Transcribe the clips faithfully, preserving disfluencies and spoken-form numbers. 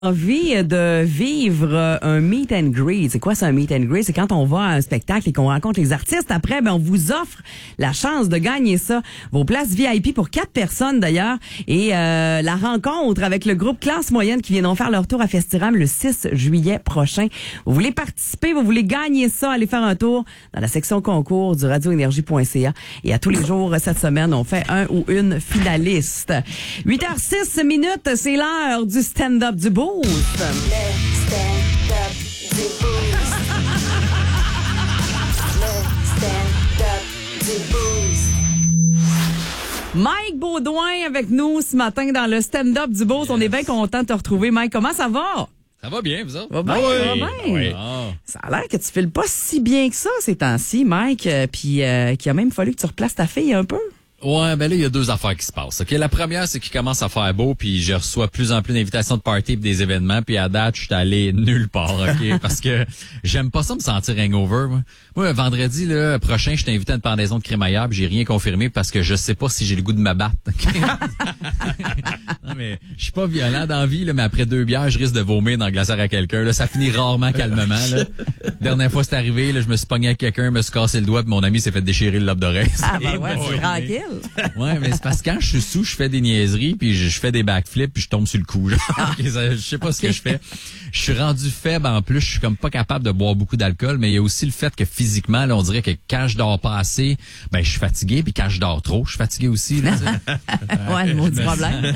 Envie de vivre un meet and greet. C'est quoi ça, un meet and greet? C'est quand on va à un spectacle et qu'on rencontre les artistes. Après, ben, on vous offre la chance de gagner ça. Vos places V I P pour quatre personnes d'ailleurs. Et euh, la rencontre avec le groupe Classe Moyenne qui viendront faire leur tour à Festiram le six juillet prochain. Vous voulez participer, vous voulez gagner ça, allez faire un tour dans la section concours du radio énergie point c a. Et à tous les jours cette semaine, on fait un ou une finaliste. huit heures six minutes, c'est l'heure du stand-up du beau. Le stand-up du boost. Le stand-up du boost. Mike Beaudoin avec nous ce matin dans le stand-up du boost. Yes. On est bien content de te retrouver, Mike. Comment ça va? Ça va bien, vous autres? Ça va bien, oui. ça va bien. Oui. Oh. Ça a l'air que tu files pas si bien que ça ces temps-ci, Mike. Euh, Puis euh, qu'il a même fallu que tu replaces ta fille un peu. Ouais, ben là, il y a deux affaires qui se passent. Ok, la première, c'est qu'il commence à faire beau, puis je reçois plus en plus d'invitations de party et des événements, puis à date, je suis allé nulle part, ok, parce que j'aime pas ça me sentir hangover. Moi, moi vendredi là prochain, je t'ai invité à une pendaison de crémaillère, puis j'ai rien confirmé parce que je sais pas si j'ai le goût de me battre. Okay? Non mais je suis pas violent dans la vie, là, mais après deux bières, je risque de vomir dans le glacière à quelqu'un. Là, ça finit rarement calmement. Là. Dernière fois, c'est arrivé, là, je me suis pogné avec quelqu'un, je me suis cassé le doigt, puis mon ami s'est fait déchirer le lobe d'oreille. Ah ben ouais, c'est tranquille. Ouais, mais c'est parce que quand je suis sous, je fais des niaiseries, puis je, je fais des backflips, puis je tombe sur le cou. Ah. Je sais pas ce que je fais. Je suis rendu faible en plus, je suis comme pas capable de boire beaucoup d'alcool, mais il y a aussi le fait que physiquement, là, on dirait que quand je dors pas assez, ben je suis fatigué, puis quand je dors trop, je suis fatigué aussi. Là, ouais, le mot du problème.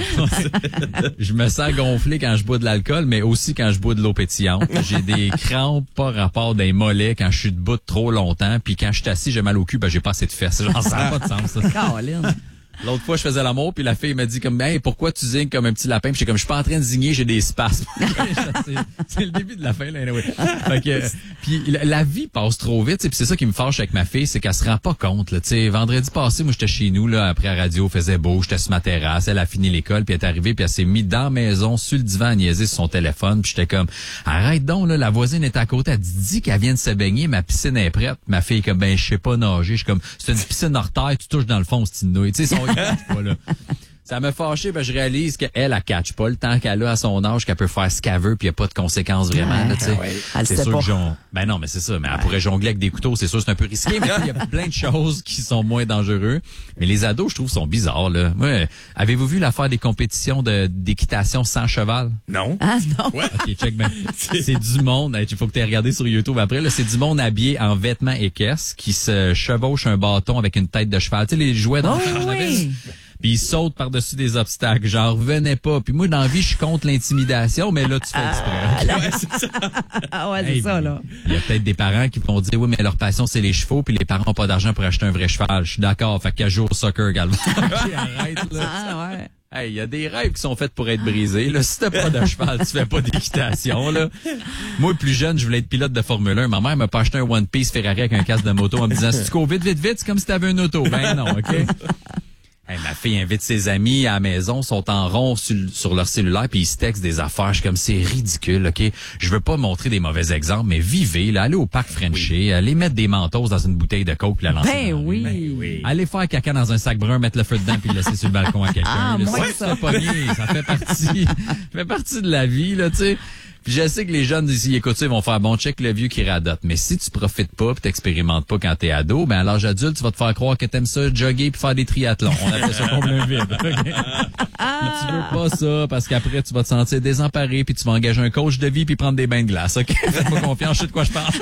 Je me sens gonflé quand je bois de l'alcool, mais aussi quand je bois de l'eau pétillante. J'ai des crampes par rapport des mollets quand je suis debout trop longtemps, puis quand je suis assis, j'ai mal au cul, ben j'ai pas assez de fesses. Genre, ça n'a pas de sens, ça. Caroline. L'autre fois, je faisais l'amour, puis la fille m'a dit comme, hey, pourquoi tu zignes comme un petit lapin? Puis j'étais comme, je suis pas en train de zigner, j'ai des spasmes. c'est, c'est le début de la fin, là, anyway. Fait que, puis la, la vie passe trop vite, puis c'est ça qui me fâche avec ma fille, c'est qu'elle se rend pas compte, là. Tu sais, vendredi passé, moi, j'étais chez nous, là, après la radio, faisait beau, j'étais sur ma terrasse, elle a fini l'école, puis elle est arrivée, puis elle s'est mise dans la maison, sur le divan, à niaiser sur son téléphone, puis j'étais comme, arrête donc, là, la voisine est à côté, elle dit qu'elle vient de se baigner, ma piscine est prête. Ma fille, comme, ben, je sais pas nager, je suis comme, c'est une piscine hors terre, tu touches dans le fond, c'est une nouille. Tu sais, son pas, là. Ça m'a fâché, ben je réalise qu'elle, elle catch pas le temps qu'elle a à son âge, qu'elle peut faire ce qu'elle veut, puis il n'y a pas de conséquences vraiment. Ouais, là, tu sais. ouais. Elle c'est sait sûr pas. que j'en... Ben non, mais c'est ça. Mais elle ouais. pourrait jongler avec des couteaux, c'est sûr, c'est un peu risqué, mais il y a plein de choses qui sont moins dangereuses. Mais les ados, je trouve, sont bizarres. Là. Ouais. Avez-vous vu l'affaire des compétitions de, d'équitation sans cheval? Non. Ah non. Ouais. OK, check ben. C'est du monde. Il faut que tu aies regardé sur YouTube après. Là, c'est du monde habillé en vêtements équestres qui se chevauche un bâton avec une tête de cheval. Tu sais, les jouets dans oh, le oui. Puis ils sautent par-dessus des obstacles. Genre, venez pas. Puis moi, dans la vie, je suis contre l'intimidation, mais là, tu fais exprès. Ah, là, ouais, c'est ça. Ah ouais, c'est hey, ça, là. Il y a peut-être des parents qui vont dire, oui, mais leur passion, c'est les chevaux, puis les parents n'ont pas d'argent pour acheter un vrai cheval. Je suis d'accord. Fait qu'à jour au soccer, également. Okay, arrête, là. Ah ouais. Hey, il y a des rêves qui sont faits pour être brisés. Là, si t'as pas de cheval, tu fais pas d'équitation, là. Moi, plus jeune, je voulais être pilote de Formule un. Ma mère m'a pas acheté un One Piece Ferrari avec un casque de moto en me disant, si tu cours vite, vite, vite, c'est comme si t'avais une auto. Ben non, OK? Hey, ma fille invite ses amis à la maison, sont en rond sur, sur leur cellulaire, puis ils se textent des affaires. Je suis comme, c'est ridicule, OK? Je veux pas montrer des mauvais exemples, mais vivez, là, allez au parc Frenché, oui. Allez mettre des mentos dans une bouteille de coke, puis la lancer. Ben oui. Ben oui. Allez faire caca dans un sac brun, mettre le feu dedans, puis le laisser sur le balcon à quelqu'un. Ah, là, moi, ça, ça. ça, pogné, ça fait partie, ça fait partie de la vie, là, tu sais. Puis je sais que les jeunes ici écoutent ça, ils vont faire bon check le vieux qui radote. Mais si tu profites pas pis t'expérimentes pas quand t'es ado, ben à l'âge adulte, tu vas te faire croire que t'aimes ça, jogger puis faire des triathlons. On appelle ça combler un vide. Okay? Ah. Tu veux pas ça parce qu'après tu vas te sentir désemparé puis tu vas engager un coach de vie puis prendre des bains de glace. OK? Faites-moi confiance, je sais de quoi je parle.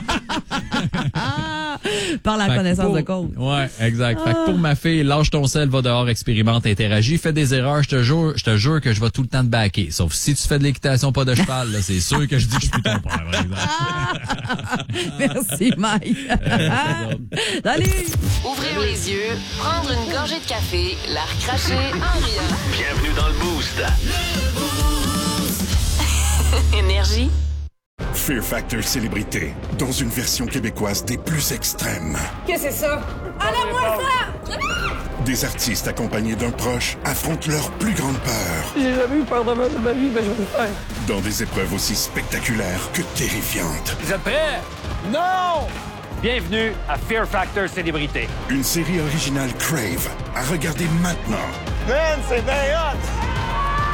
Par la fait connaissance pour, de code. Ouais, exact. Ah. Fait que pour ma fille, lâche ton sel, va dehors, expérimente, interagis, fais des erreurs, je te jure, je te jure que je vais tout le temps te backer. Sauf si tu fais de l'équitation, pas de cheval, là, c'est sûr que je dis que je suis plus ton père, par exemple. Merci, Mike. Salut! Ouvrir les yeux, prendre une gorgée de café, la recracher en riant. Bienvenue dans le Boost. Énergie. Fear Factor Célébrité, dans une version québécoise des plus extrêmes. Qu'est-ce que c'est ça? Enlève-moi ça! Des artistes accompagnés d'un proche affrontent leur plus grande peur. J'ai jamais eu peur de ma vie, mais je vais le faire. Dans des épreuves aussi spectaculaires que terrifiantes. Vous êtes prêts? Non! Bienvenue à Fear Factor Célébrité. Une série originale Crave à regarder maintenant. Man, c'est bien hot!